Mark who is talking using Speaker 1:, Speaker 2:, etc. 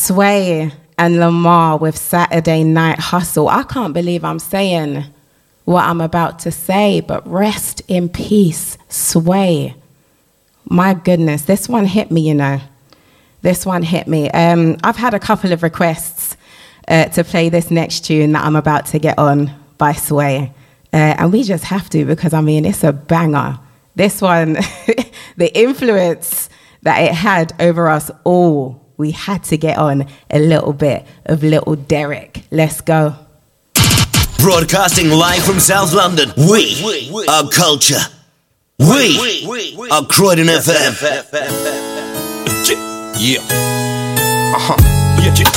Speaker 1: Sway and Lamar with Saturday Night Hustle. I can't believe I'm saying what I'm about to say, but rest in peace, Sway. My goodness, this one hit me, you know. This one hit me. I've had a couple of requests to play this next tune that I'm about to get on by Sway. And we just have to, because, I mean, it's a banger. This one, the influence that it had over us all, we had to get on a little bit of Little Derek. Let's go.
Speaker 2: Broadcasting live from South London, we are culture. We are Croydon FM.
Speaker 3: Yeah.